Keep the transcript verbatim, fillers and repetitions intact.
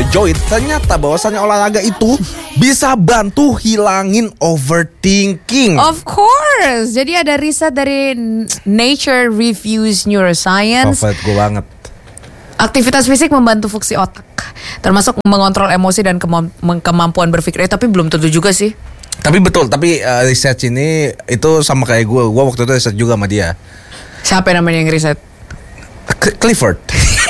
The Joy, ternyata bahwasannya olahraga itu bisa bantu hilangin overthinking. Of course. Jadi ada riset dari Nature Reviews Neuroscience. Favorit gue banget. Aktivitas fisik membantu fungsi otak, termasuk mengontrol emosi dan kemamp- kemampuan berpikir. Eh, tapi belum tentu juga sih. Tapi betul, tapi uh, research ini itu sama kayak gue. Gue waktu itu riset juga sama dia. Siapa namanya yang riset? Clifford.